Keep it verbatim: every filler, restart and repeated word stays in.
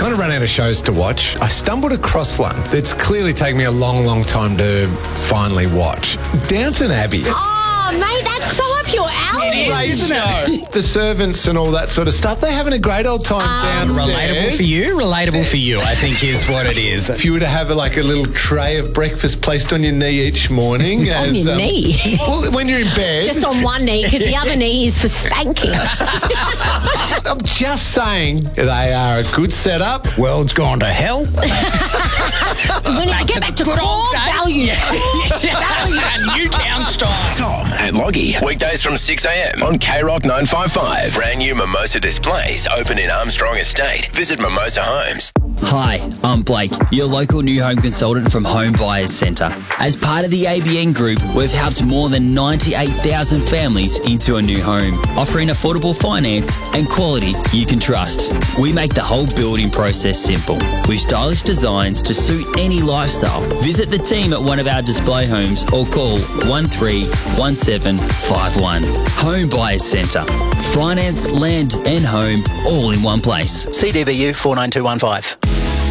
kind of run out of shows to watch. I stumbled across one that's clearly taken me a long, long time to finally watch. Downton Abbey. Oh, mate, that's so up your alley. It is, isn't it? The servants and all that sort of stuff, they're having a great old time um, downstairs. Relatable for you? Relatable for you, I think is what it is. If you were to have like a little tray of breakfast placed on your knee each morning. on as, your um, knee? Well, when you're in bed. Just on one knee, because the other knee is for spanking. I'm just saying they are a good setup. World's gone to hell. When back get to back to good core old days. value. Yeah. Newtown style. Tom and Loggy. Weekdays from six a.m. on K Rock nine fifty-five. Brand new Mimosa displays open in Armstrong Estate. Visit Mimosa Homes. Hi, I'm Blake, your local new home consultant from Home Buyers Centre. As part of the A B N Group, we've helped more than ninety-eight thousand families into a new home, offering affordable finance and quality you can trust. We make the whole building process simple, with stylish designs to suit any lifestyle. Visit the team at one of our display homes or call one three one seven five one. Home Buyers Centre. Finance, land and home all in one place. C D B U four nine two one five.